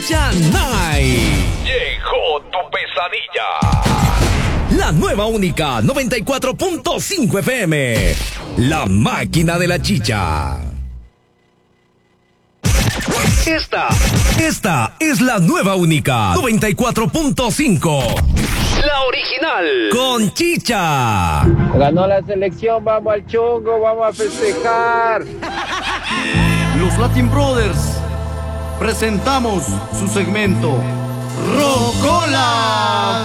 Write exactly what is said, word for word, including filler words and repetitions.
Chicha Night. Llegó tu pesadilla. La nueva única noventa y cuatro punto cinco F M. La máquina de la chicha. Esta, esta es la nueva única noventa y cuatro punto cinco. La original. Con chicha. Ganó la selección, vamos al chongo, vamos a festejar. Los Latin Brothers presentamos su segmento Rocola